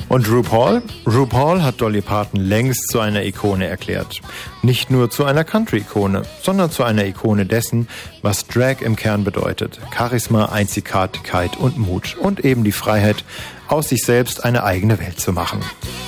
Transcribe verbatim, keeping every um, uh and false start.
Und RuPaul? RuPaul hat Dolly Parton längst zu einer Ikone erklärt. Nicht nur zu einer Country-Ikone, sondern zu einer Ikone dessen, was Drag im Kern bedeutet. Charisma, Einzigartigkeit und Mut. Und eben die Freiheit, aus sich selbst eine eigene Welt zu machen.